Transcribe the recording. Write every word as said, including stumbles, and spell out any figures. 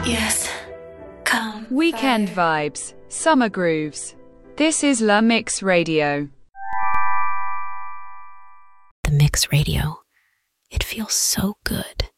Yes. Come. Weekend fire. vibes, summer grooves. This is La Mix Radio. The Mix Radio. It feels so good.